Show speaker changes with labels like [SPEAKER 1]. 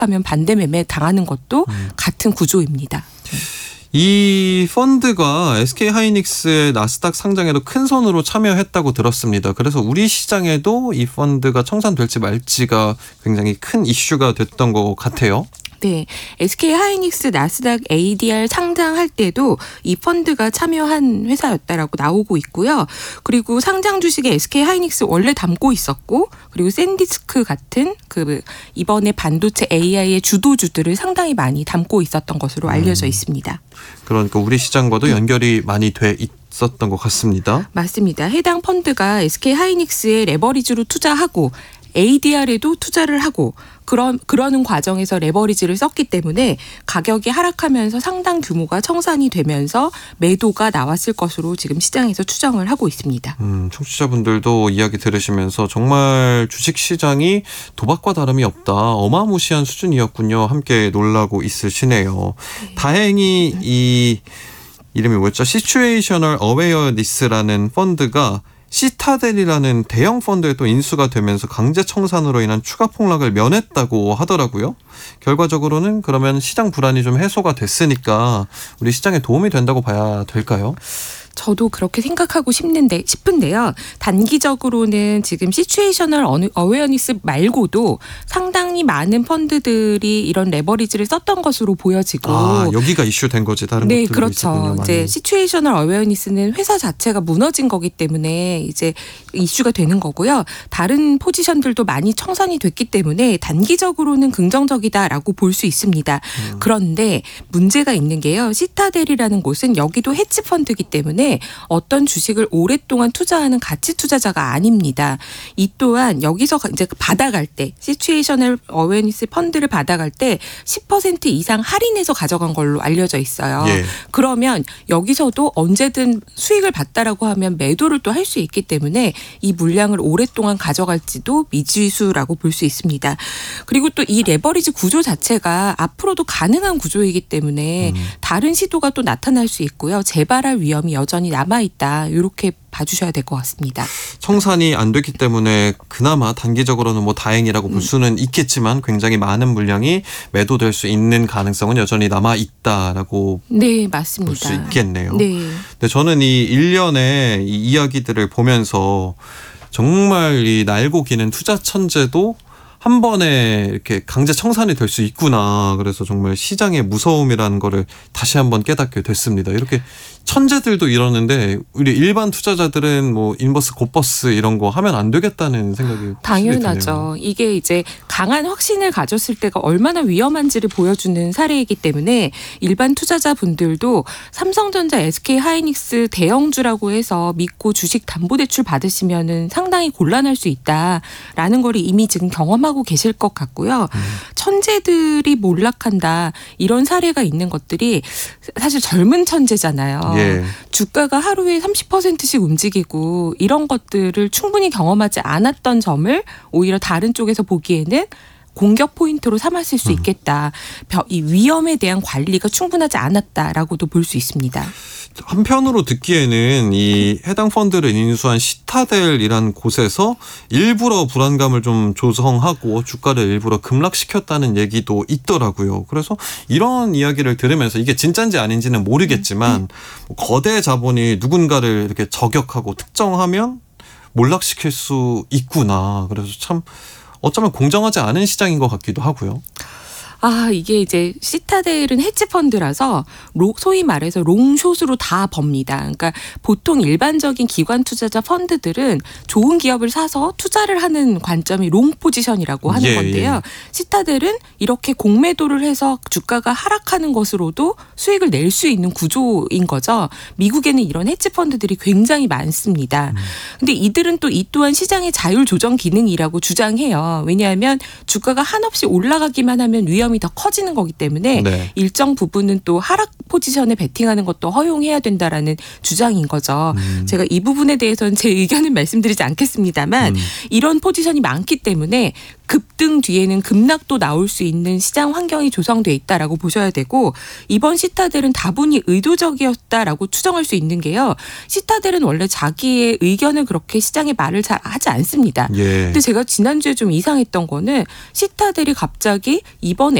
[SPEAKER 1] 하면 반대 매매 당하는 것도 같은 구조입니다.
[SPEAKER 2] 이 펀드가 SK하이닉스의 나스닥 상장에도 큰 손으로 참여했다고 들었습니다. 그래서 우리 시장에도 이 펀드가 청산될지 말지가 굉장히 큰 이슈가 됐던 것 같아요.
[SPEAKER 1] 네, SK하이닉스 나스닥 ADR 상장할 때도 이 펀드가 참여한 회사였다라고 나오고 있고요. 그리고 상장 주식에 SK하이닉스 원래 담고 있었고, 그리고 샌디스크 같은 이번에 반도체 AI의 주도주들을 상당히 많이 담고 있었던 것으로 알려져 있습니다.
[SPEAKER 2] 그러니까 우리 시장과도 연결이 많이 돼 있었던 것 같습니다.
[SPEAKER 1] 맞습니다. 해당 펀드가 SK하이닉스에 레버리지로 투자하고 ADR에도 투자를 하고 그러는 과정에서 레버리지를 썼기 때문에 가격이 하락하면서 상당 규모가 청산이 되면서 매도가 나왔을 것으로 지금 시장에서 추정을 하고 있습니다.
[SPEAKER 2] 청취자분들도 이야기 들으시면서 정말 주식시장이 도박과 다름이 없다. 어마무시한 수준이었군요. 함께 놀라고 있으시네요. 네. 다행히 이 이름이 뭐였죠? 시츄에이셔널 어웨어니스라는 펀드가 시타델이라는 대형 펀드에 또 인수가 되면서 강제 청산으로 인한 추가 폭락을 면했다고 하더라고요. 결과적으로는 그러면 시장 불안이 좀 해소가 됐으니까 우리 시장에 도움이 된다고 봐야 될까요?
[SPEAKER 1] 저도 그렇게 생각하고 싶은데요. 단기적으로는 지금 시츄에이셔널 어웨어니스 말고도 상당히 많은 펀드들이 이런 레버리지를 썼던 것으로 보여지고.
[SPEAKER 2] 여기가 이슈된 거지 다른
[SPEAKER 1] 네,
[SPEAKER 2] 것들도
[SPEAKER 1] 그렇죠.
[SPEAKER 2] 있었군요,
[SPEAKER 1] 이제 시츄에이셔널 어웨어니스는 회사 자체가 무너진 거기 때문에 이제 이슈가 되는 거고요. 다른 포지션들도 많이 청산이 됐기 때문에 단기적으로는 긍정적이다라고 볼 수 있습니다. 그런데 문제가 있는 게요. 시타델이라는 곳은 여기도 헤지 펀드이기 때문에 어떤 주식을 오랫동안 투자하는 가치 투자자가 아닙니다. 이 또한 여기서 이제 받아갈 때 시츄에이셔널 어웨어니스 펀드를 받아갈 때 10% 이상 할인해서 가져간 걸로 알려져 있어요.
[SPEAKER 2] 예.
[SPEAKER 1] 그러면 여기서도 언제든 수익을 봤다라고 하면 매도를 또 할 수 있기 때문에 이 물량을 오랫동안 가져갈지도 미지수라고 볼 수 있습니다. 그리고 또 이 레버리지 구조 자체가 앞으로도 가능한 구조이기 때문에 다른 시도가 또 나타날 수 있고요. 재발할 위험이 여전히 남아있다. 이렇게 봐주셔야 될 것 같습니다.
[SPEAKER 2] 청산이 안 됐기 때문에 그나마 단기적으로는 뭐 다행이라고 볼 수는 있겠지만 굉장히 많은 물량이 매도될 수 있는 가능성은 여전히 남아있다라고
[SPEAKER 1] 네, 맞습니다.
[SPEAKER 2] 볼 수 있겠네요.
[SPEAKER 1] 네.
[SPEAKER 2] 근데 저는 이 일련의 이 이야기들을 보면서 정말 이 날고 기는 투자 천재도 한 번에 이렇게 강제 청산이 될 수 있구나. 그래서 정말 시장의 무서움이라는 거를 다시 한번 깨닫게 됐습니다. 이렇게 천재들도 이러는데 우리 일반 투자자들은 뭐 인버스 곱버스 이런 거 하면 안 되겠다는 생각이
[SPEAKER 1] 당연하죠.
[SPEAKER 2] 드네요.
[SPEAKER 1] 이게 이제 강한 확신을 가졌을 때가 얼마나 위험한지를 보여주는 사례이기 때문에 일반 투자자분들도 삼성전자, SK하이닉스 대형주라고 해서 믿고 주식 담보대출 받으시면은 상당히 곤란할 수 있다라는 걸 이미 지금 경험하고 계실 것 같고요. 천재들이 몰락한다 이런 사례가 있는 것들이 사실 젊은 천재잖아요.
[SPEAKER 2] 예.
[SPEAKER 1] 주가가 하루에 30%씩 움직이고 이런 것들을 충분히 경험하지 않았던 점을 오히려 다른 쪽에서 보기에는 공격 포인트로 삼았을 수 있겠다. 이 위험에 대한 관리가 충분하지 않았다라고도 볼 수 있습니다.
[SPEAKER 2] 한편으로 듣기에는 이 해당 펀드를 인수한 시타델이란 곳에서 일부러 불안감을 좀 조성하고 주가를 일부러 급락시켰다는 얘기도 있더라고요. 그래서 이런 이야기를 들으면서 이게 진짜인지 아닌지는 모르겠지만 거대 자본이 누군가를 이렇게 저격하고 특정하면 몰락시킬 수 있구나. 그래서 참 어쩌면 공정하지 않은 시장인 것 같기도 하고요.
[SPEAKER 1] 이게 이제 시타델은 헤지펀드라서 소위 말해서 롱숏으로 다 법니다. 그러니까 보통 일반적인 기관 투자자 펀드들은 좋은 기업을 사서 투자를 하는 관점이 롱 포지션이라고 하는 건데요. 시타델은 이렇게 공매도를 해서 주가가 하락하는 것으로도 수익을 낼 수 있는 구조인 거죠. 미국에는 이런 헤지펀드들이 굉장히 많습니다. 근데 이들은 또 이 또한 시장의 자율 조정 기능이라고 주장해요. 왜냐하면 주가가 한없이 올라가기만 하면 위험이 더 커지는 거기 때문에
[SPEAKER 2] 네.
[SPEAKER 1] 일정 부분은 또 하락 포지션에 베팅하는 것도 허용해야 된다라는 주장인 거죠. 제가 이 부분에 대해서는 제 의견은 말씀드리지 않겠습니다만 이런 포지션이 많기 때문에 급등 뒤에는 급락도 나올 수 있는 시장 환경이 조성돼 있다라고 보셔야 되고 이번 시타델은 다분히 의도적이었다라고 추정할 수 있는 게요. 시타델은 원래 자기의 의견을 그렇게 시장에 말을 잘 하지 않습니다.
[SPEAKER 2] 예.
[SPEAKER 1] 근데 제가 지난주에 좀 이상했던 거는 시타델이 갑자기 이번